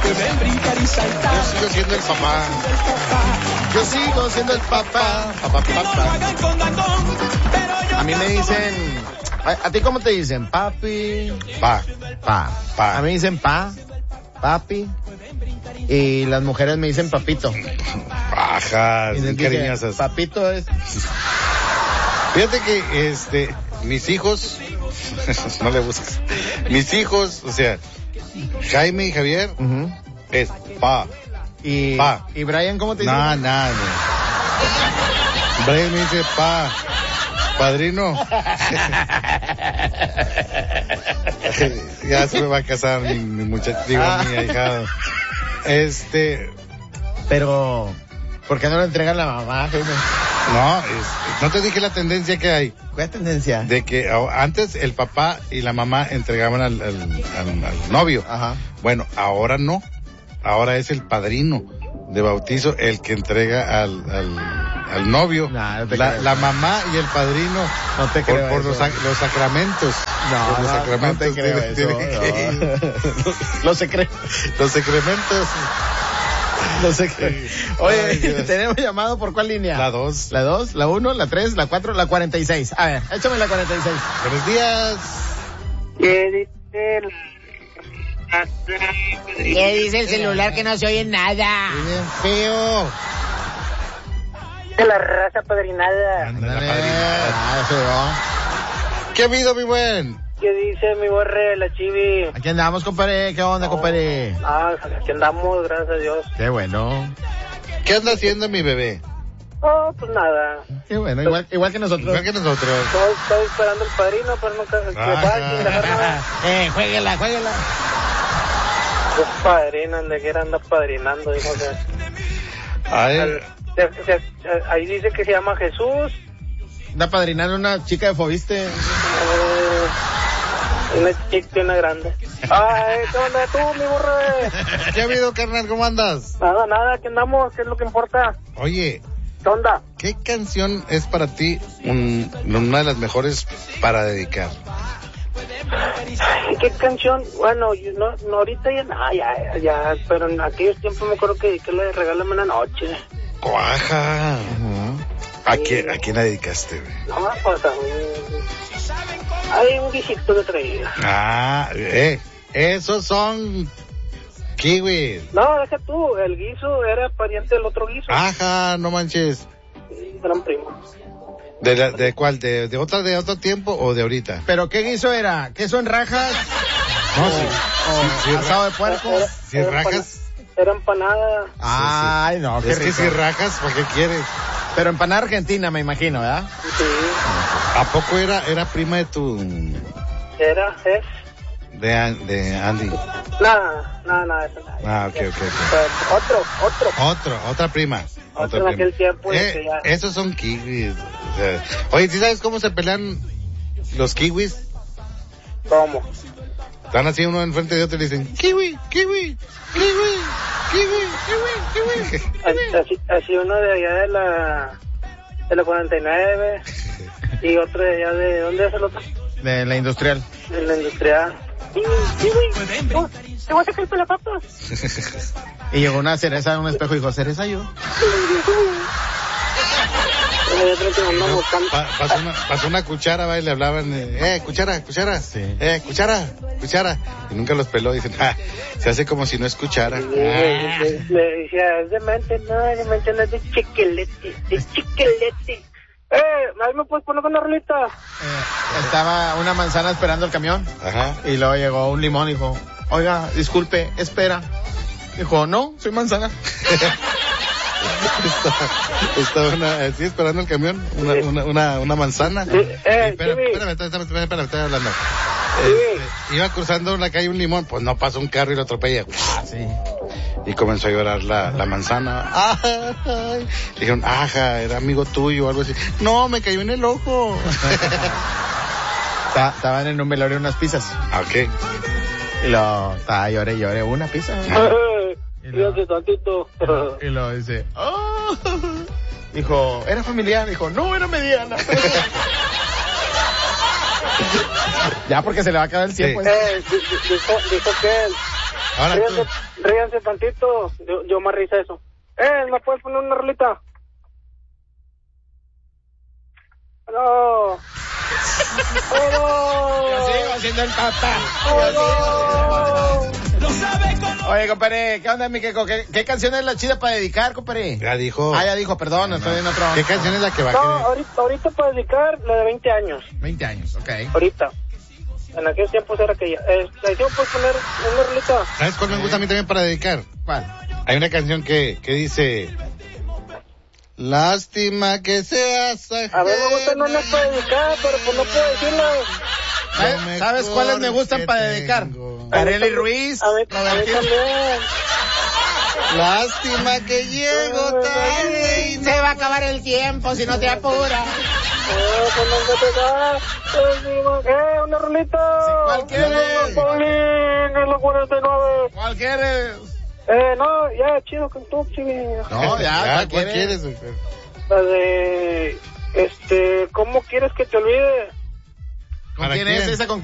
pueden brincar y saltar. Yo sigo siendo el papá. Yo sigo siendo el papá. Papá, Que no lo papá. hagan con gandón, pero yo A mí me dicen... ¿A ti cómo te dicen? Papi... Pa. Pa. A mí me dicen pa, papi. Y las mujeres me dicen papito. Bajas, Y les bien dije, cariñosas. papito es... Fíjate que, mis hijos, no le busques. Mis hijos, o sea, Jaime y Javier, Ujú. es pa. Y, Pa. ¿Y Brian cómo te dice? No. Brian me dice pa. Padrino. Ya se me va a casar mi muchacho, digo, mi ahijado. Pero, ¿por qué no lo entregan a la mamá, Jaime? No, no te dije la tendencia que hay. ¿Cuál es tendencia? De que antes el papá y la mamá entregaban al novio. Ajá. Bueno, ahora no. Ahora es el padrino de bautizo el que entrega al novio. Nah, no te la, creo. la mamá y el padrino. No te creo por eso. los sacramentos. No, Por los sacramentos. no te creo eso. Lo secreto. Los sacramentos. No sé qué. Oye, Ay, Dios. ¿tenemos llamado por cuál línea? La 2. La 2, la 1, la 3, la 4, la 46. A ver, échame la 46. Buenos días. ¿Qué dice ¿Qué dice el celular que no se oye nada? Bien feo. la raza padrinada? Ándale, la padrina. Eso yo. ¿Qué ha habido, mi buen? ¿Qué dice mi borre, la chivi? Aquí andamos, compadre. ¿Qué onda, compadre? Ah, aquí andamos, gracias a Dios. Qué bueno. ¿Qué anda haciendo mi bebé? Oh, pues nada. Qué bueno, igual que nosotros. Igual que nosotros. Estoy esperando el padrino, pero nunca se va sin dejar nada. Juéguela. Pues padrino, donde quiera anda padrinando, dijo que. A ver, Ahí dice que se llama Jesús. Anda padrinando una chica de Fobiste. Una chica y una grande. Ay, ¿qué onda tú, mi borre? ¿qué ha habido, carnal? ¿Cómo andas? Nada, aquí andamos, ¿qué es lo que importa? Oye, ¿Qué onda? ¿qué canción es para ti una de las mejores para dedicar? ¿Qué canción? Bueno, yo no ahorita ya, pero en aquellos tiempos me acuerdo que le Regálame una noche. ¡Cuaja! ¿A quién la dedicaste, güey? No, pues hay un guisito que traía. Ah, esos son kiwis. No, deja tú, el guiso era pariente del otro guiso. Ajá, no manches. Eran primos. ¿De cuál? ¿De otro tiempo o de ahorita? ¿Pero qué guiso era? ¿Queso en rajas? No, ¿O asado de puerco? Si rajas. Era empanada. Ay, no, qué Es que rico. si rajas, ¿para qué quieres? Pero empanada argentina, me imagino, ¿verdad? Sí, ¿A poco era prima de tu... es. de Andy? Nada, eso nada. Ah, ok. Otra Otra en prima. aquel tiempo. que ya. Esos son kiwis. O sea, oye, ¿sí sabes cómo se pelean los kiwis? ¿Cómo? Están así uno enfrente de otro y dicen, kiwi. Así uno de allá de la 49 y otro de allá de... ¿Dónde es el otro? De la industrial. De la industrial. ¿Te voy a sacar la papa? Y llegó una cereza en un espejo y dijo, ¿cereza yo? Yo creo que andamos buscando. Pasó una cuchara, va, y le hablaban, cuchara. Sí. Cuchara. Y nunca los peló, dicen, se hace como si no escuchara. Le decía, es de mente, no es de chiquelete. ¿Ahí me puedes poner con la rolita? Estaba una manzana esperando el camión. Ajá. Y luego llegó un limón y dijo, oiga, disculpe, espera. Dijo, no, soy manzana. Estaba así esperando el camión, una manzana. Espérame, estoy hablando. Iba cruzando la calle un limón, pues no pasó un carro y lo atropella. Sí. Y comenzó a llorar la manzana. Ay. Le dijeron, era amigo tuyo o algo así. No, me cayó en el ojo. Estaban en un velorio unas pizzas. Ok. Y lo estaba lloré una pizza. Fíjate tantito. Y lo dice, oh. Dijo, ¿era familiar? Dijo, no, era mediana. Ya porque se le va a acabar el tiempo. Sí. Dijo que Ahora tú. ríanse tantito, yo más risa eso. ¿Me puedes poner una rolita? No. Yo sigo haciendo el papá. Oye, compadre, ¿qué onda, mi Queco? ¿Qué canción es la chida para dedicar, compadre? Ya dijo. Ya dijo, perdón, estoy en otro. ¿Qué canción es la que va a querer? Ahorita para dedicar la de 20 años. 20 años, ok. Ahorita. En aquellos tiempos era que ya. ¿Puedes poner una rolita? ¿Sabes cuál me gusta a mí también para dedicar? ¿Cuál? Hay una canción que dice... Lástima que seas ajeno. A ver, me gusta no para dedicar, pero pues no puedo decirlo. ¿Sabes cuáles me gustan para dedicar? Arely Ruiz. A ver también. Lástima que llego tarde y se va a acabar el tiempo si no te apuras. Una rolita. Sí, ¿cuál quieres? ¿Cuál quieres? No, ya, chido con tú, chido. No, ya, ¿cuál quieres? La de, ¿cómo quieres que te olvide? ¿Con quién es esa?